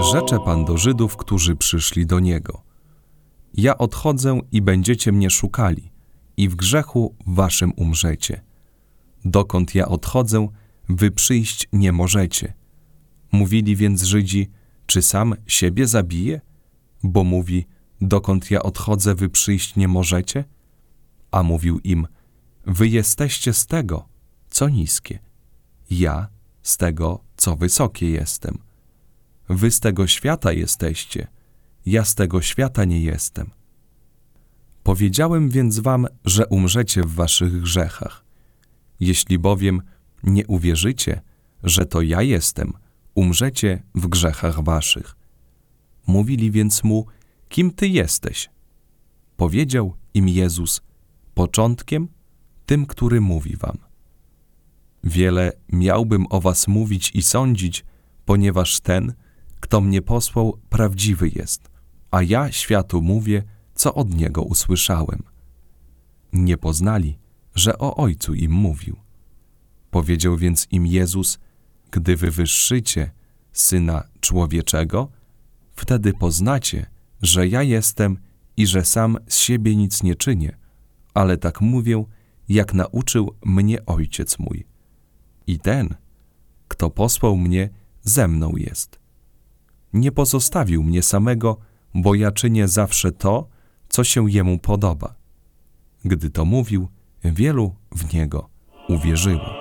Rzecze Pan do Żydów, którzy przyszli do Niego: ja odchodzę i będziecie mnie szukali, i w grzechu waszym umrzecie. Dokąd ja odchodzę, wy przyjść nie możecie. Mówili więc Żydzi: czy sam siebie zabije? Bo mówi: dokąd ja odchodzę, wy przyjść nie możecie? A mówił im: wy jesteście z tego, co niskie. Ja z tego, co wysokie jestem. Wy z tego świata jesteście, ja z tego świata nie jestem. Powiedziałem więc wam, że umrzecie w waszych grzechach. Jeśli bowiem nie uwierzycie, że to ja jestem, umrzecie w grzechach waszych. Mówili więc mu: kim ty jesteś? Powiedział im Jezus: początkiem, tym, który mówi wam. Wiele miałbym o was mówić i sądzić, ponieważ ten, kto mnie posłał, prawdziwy jest, a ja światu mówię, co od Niego usłyszałem. Nie poznali, że o Ojcu im mówił. Powiedział więc im Jezus: gdy wywyższycie Syna Człowieczego, wtedy poznacie, że ja jestem i że sam z siebie nic nie czynię, ale tak mówię, jak nauczył mnie Ojciec mój. I ten, kto posłał mnie, ze mną jest. Nie pozostawił mnie samego, bo ja czynię zawsze to, co się Jemu podoba. Gdy to mówił, wielu w Niego uwierzyło.